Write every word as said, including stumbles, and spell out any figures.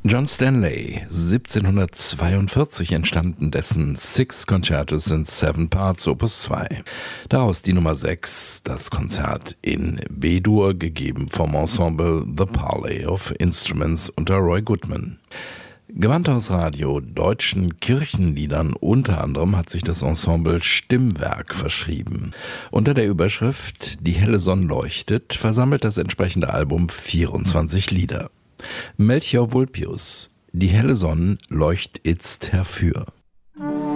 John Stanley, siebzehnhundertzweiundvierzig entstanden dessen Six Concertos in Seven Parts Opus zwei. Daraus die Nummer sechs, das Konzert in B-Dur, gegeben vom Ensemble The Parley of Instruments unter Roy Goodman. Gewandhausradio deutschen Kirchenliedern unter anderem hat sich das Ensemble Stimmwerk verschrieben. Unter der Überschrift Die helle Sonn leuchtet versammelt das entsprechende Album vierundzwanzig Lieder. Melchior Vulpius, Die helle Sonn leucht itzt herfür.